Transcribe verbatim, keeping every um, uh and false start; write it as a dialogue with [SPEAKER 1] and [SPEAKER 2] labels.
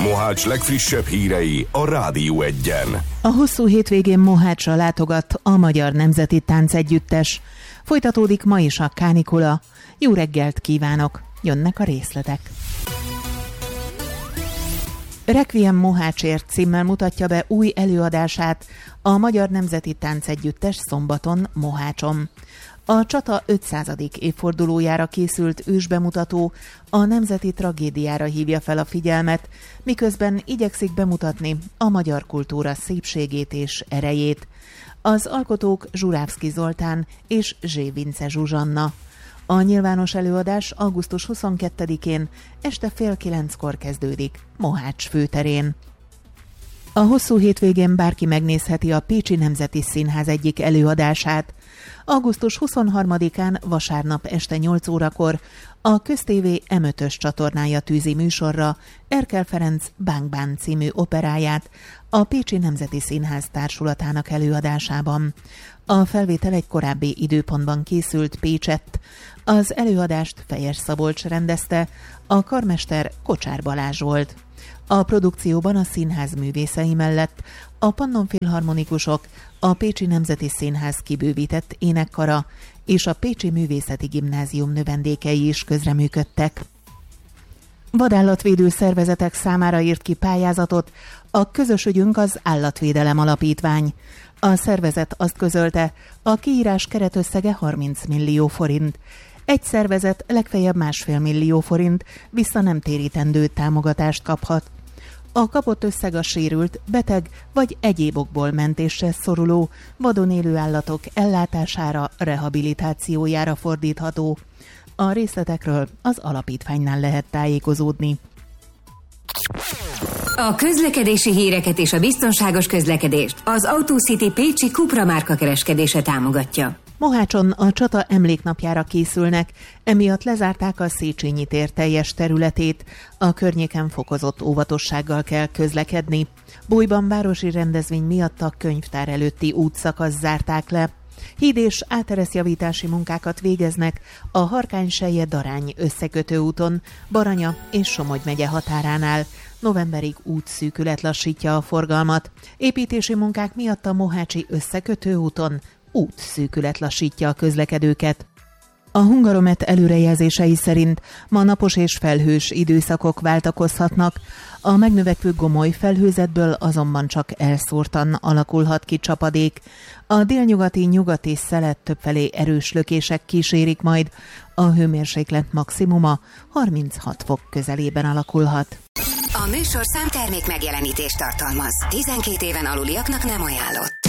[SPEAKER 1] Mohács legfrissebb hírei a Rádió Egyen.
[SPEAKER 2] A hosszú hétvégén Mohácsra látogat a Magyar Nemzeti Táncegyüttes. Folytatódik ma is a kánikula. Jó reggelt kívánok! Jönnek a részletek. Requiem Mohácsért címmel mutatja be új előadását a Magyar Nemzeti Táncegyüttes szombaton Mohácson. A csata ötszázadik évfordulójára készült ősbemutató a nemzeti tragédiára hívja fel a figyelmet, miközben igyekszik bemutatni a magyar kultúra szépségét és erejét. Az alkotók Zsurávszky Zoltán és Zsé Vince Zsuzsanna. A nyilvános előadás augusztus huszonkettedikén este fél kilenckor kezdődik Mohács főterén. A hosszú hétvégén bárki megnézheti a Pécsi Nemzeti Színház egyik előadását. augusztus huszonharmadikán vasárnap este nyolc órakor a Köztévé em ötös csatornája tűzi műsorra Erkel Ferenc Bánk Bán című operáját a Pécsi Nemzeti Színház társulatának előadásában. A felvétel egy korábbi időpontban készült Pécsett. Az előadást Fejes Szabolcs rendezte, a karmester Kocsár Balázs volt. A produkcióban a színház művészei mellett a Pannonfilharmonikusok, a Pécsi Nemzeti Színház kibővített énekkara és a Pécsi Művészeti Gimnázium növendékei is közreműködtek. Vadállatvédő szervezetek számára írt ki pályázatot a Közös ügyünk az Állatvédelem Alapítvány. A szervezet azt közölte, a kiírás keretösszege harminc millió forint. Egy szervezet legfeljebb másfél millió forint vissza nem térítendő támogatást kaphat. A kapott összeg a sérült, beteg vagy egyéb okból mentésre szoruló vadon élő állatok ellátására, rehabilitációjára fordítható. A részletekről az alapítványnál lehet tájékozódni.
[SPEAKER 3] A közlekedési híreket és a biztonságos közlekedést az AutoCity Pécsi Cupra márka kereskedése támogatja.
[SPEAKER 2] Mohácson a csata emléknapjára készülnek, emiatt lezárták a Széchenyi tér teljes területét, a környéken fokozott óvatossággal kell közlekedni. Bújban városi rendezvény miatt a könyvtár előtti útszakasz zárták le. Híd és átereszjavítási munkákat végeznek a Harkány-Selje-Darány összekötő úton, Baranya és Somogy megye határánál. Novemberig útszűkület lassítja a forgalmat. Építési munkák miatt a mohácsi összekötő úton útszűkület lassítja a közlekedőket. A Hungaromet előrejelzései szerint ma napos és felhős időszakok váltakozhatnak, a megnövekvő gomoly felhőzetből azonban csak elszórtan alakulhat ki csapadék. A délnyugati, nyugati szelet többfelé erős lökések kísérik majd, a hőmérséklet maximuma harminchat fok közelében alakulhat.
[SPEAKER 3] A műsor számtermék megjelenítést tartalmaz. tizenkét éven aluliaknak nem ajánlott.